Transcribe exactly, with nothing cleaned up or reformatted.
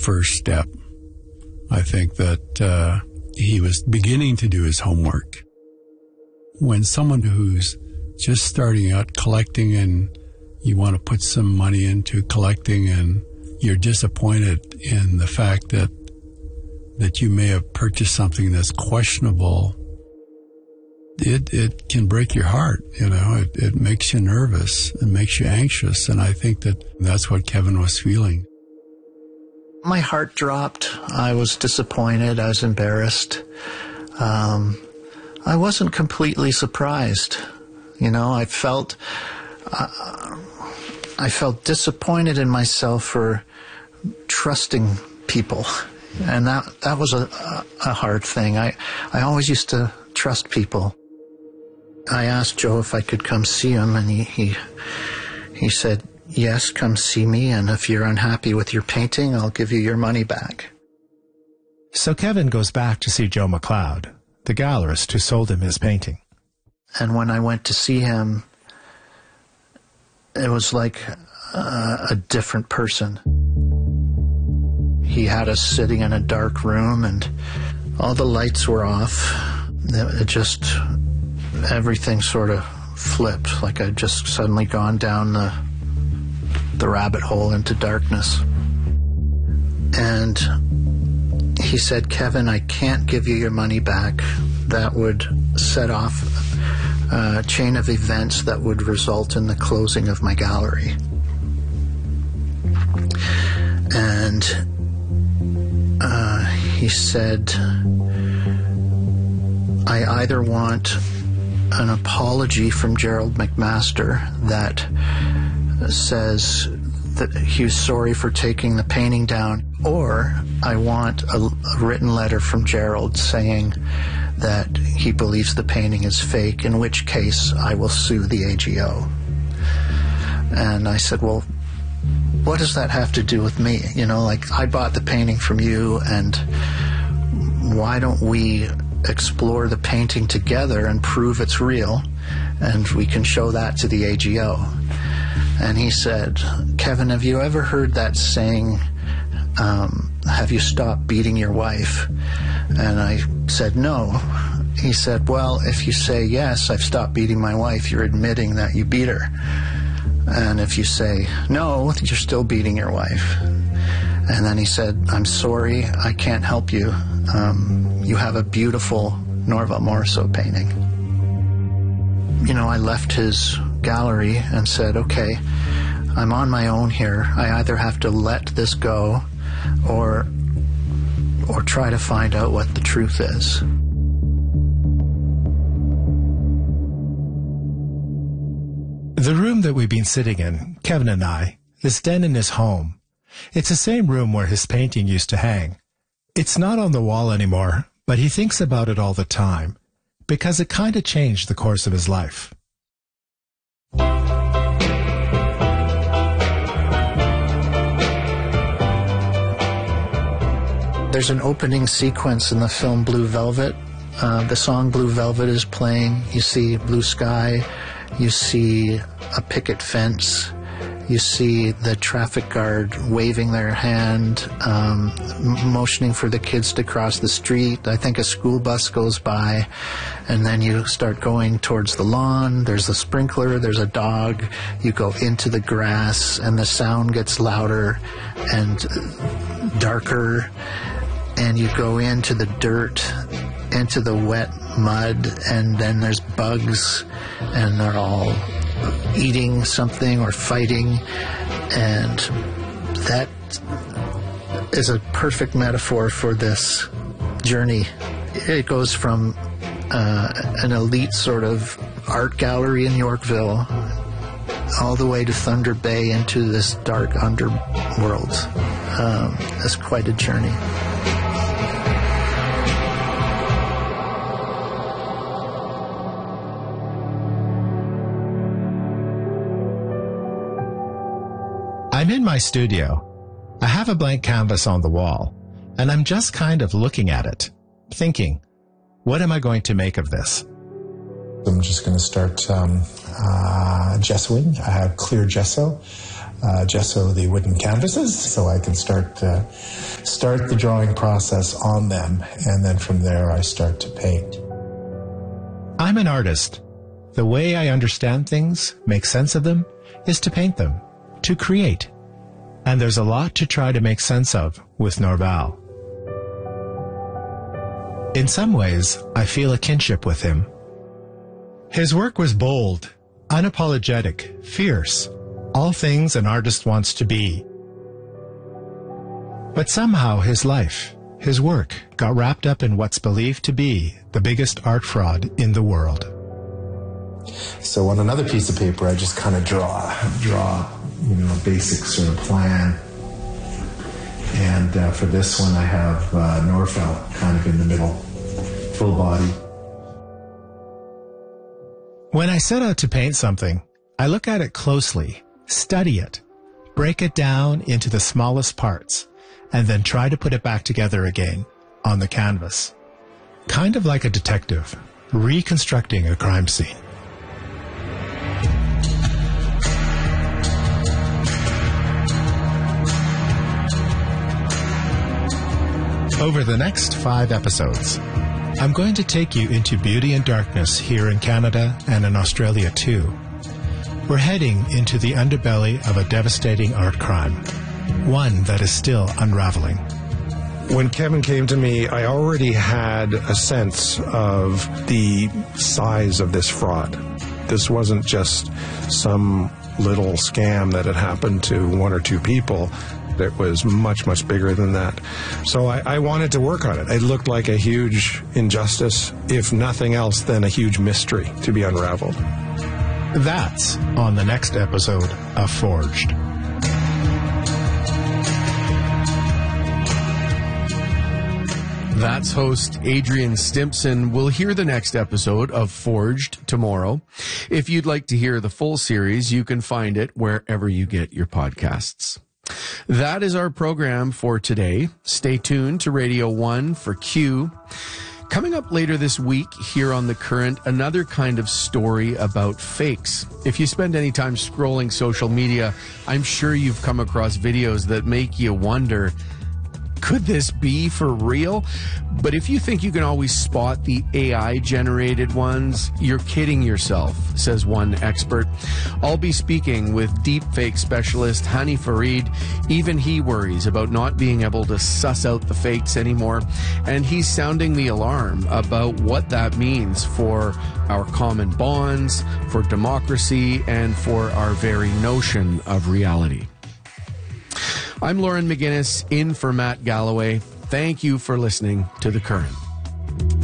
first step. I think that uh, he was beginning to do his homework. When someone who's just starting out collecting and you want to put some money into collecting and you're disappointed in the fact that that you may have purchased something that's questionable, it it can break your heart, you know. It, it makes you nervous. It makes you anxious. And I think that that's what Kevin was feeling. My heart dropped. I was disappointed. I was embarrassed. Um, I wasn't completely surprised. You know, I felt... Uh, I felt disappointed in myself for trusting people, and that that was a, a hard thing. I, I always used to trust people. I asked Joe if I could come see him, and he, he, he said, yes, come see me, and if you're unhappy with your painting, I'll give you your money back. So Kevin goes back to see Joe McLeod, the gallerist who sold him his painting. And when I went to see him, it was like uh, a different person. He had us sitting in a dark room and all the lights were off. It just, everything sort of flipped, like I'd just suddenly gone down the, the rabbit hole into darkness. And he said, Kevin, I can't give you your money back. That would set off a chain of events that would result in the closing of my gallery. And uh, he said, I either want an apology from Gerald McMaster that says that he was sorry for taking the painting down, or I want a, a written letter from Gerald saying that he believes the painting is fake, in which case I will sue the A G O. And I said, well, what does that have to do with me? You know, like, I bought the painting from you, and why don't we explore the painting together and prove it's real, and we can show that to the A G O. And he said, Kevin, have you ever heard that saying, um, have you stopped beating your wife? And I said, no. He said, well, if you say, yes, I've stopped beating my wife, you're admitting that you beat her. And if you say, no, you're still beating your wife. And then he said, I'm sorry, I can't help you. Um, you have a beautiful Norval Morrisseau painting. You know, I left his gallery and said, okay, I'm on my own here. I either have to let this go or or try to find out what the truth is. The room that we've been sitting in, Kevin and I, is then in his home. It's the same room where his painting used to hang. It's not on the wall anymore, but he thinks about it all the time, because it kind of changed the course of his life. There's an opening sequence in the film Blue Velvet. Uh, the song Blue Velvet is playing. You see blue sky. You see a picket fence. You see the traffic guard waving their hand, um, motioning for the kids to cross the street. I think a school bus goes by, and then you start going towards the lawn. There's a sprinkler, there's a dog. You go into the grass, and the sound gets louder and darker, and you go into the dirt, into the wet mud, and then there's bugs, and they're all eating something or fighting, and that is a perfect metaphor for this journey. It goes from uh, an elite sort of art gallery in Yorkville all the way to Thunder Bay into this dark underworld. Um, it's quite a journey. I'm in my studio. I have a blank canvas on the wall, and I'm just kind of looking at it, thinking, what am I going to make of this? I'm just going to start um, uh, gessoing. I have clear gesso. uh, gesso the wooden canvases so I can start uh, start the drawing process on them, and then from there I start to paint. I'm an artist. The way I understand things, make sense of them, is to paint them, to create. And there's a lot to try to make sense of with Norval. In some ways, I feel a kinship with him. His work was bold, unapologetic, fierce, all things an artist wants to be. But somehow his life, his work, got wrapped up in what's believed to be the biggest art fraud in the world. So on another piece of paper, I just kind of draw, draw, you know, a basic sort of plan. And uh, for this one, I have uh, Norval kind of in the middle, full body. When I set out to paint something, I look at it closely, study it, break it down into the smallest parts, and then try to put it back together again on the canvas. Kind of like a detective, reconstructing a crime scene. Over the next five episodes, I'm going to take you into beauty and darkness here in Canada and in Australia too. We're heading into the underbelly of a devastating art crime, one that is still unraveling. When Kevin came to me, I already had a sense of the size of this fraud. This wasn't just some little scam that had happened to one or two people. It was much, much bigger than that. So I, I wanted to work on it. It looked like a huge injustice, if nothing else, then a huge mystery to be unraveled. That's on the next episode of Forged. That's host Adrian Stimpson. We'll hear the next episode of Forged tomorrow. If you'd like to hear the full series, you can find it wherever you get your podcasts. That is our program for today. Stay tuned to Radio one for Q. Coming up later this week here on The Current, another kind of story about fakes. If you spend any time scrolling social media, I'm sure you've come across videos that make you wonder, could this be for real? But if you think you can always spot the A I-generated ones, you're kidding yourself, says one expert. I'll be speaking with deepfake specialist Hani Farid. Even he worries about not being able to suss out the fakes anymore, and he's sounding the alarm about what that means for our common bonds, for democracy, and for our very notion of reality. I'm Lauren McGinnis, in for Matt Galloway. Thank you for listening to The Current.